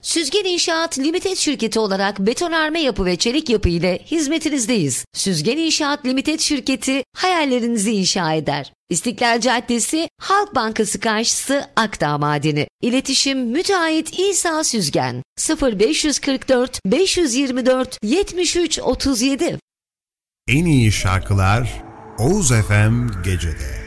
Süzgen İnşaat Limited şirketi olarak betonarme yapı ve çelik yapı ile hizmetinizdeyiz. Süzgen İnşaat Limited şirketi hayallerinizi inşa eder. İstiklal Caddesi, Halk Bankası karşısı, Akdağ Madeni. İletişim Müteahhit İsa Süzgen 0544 524 73 37. En iyi şarkılar Oğuz FM Gece'de.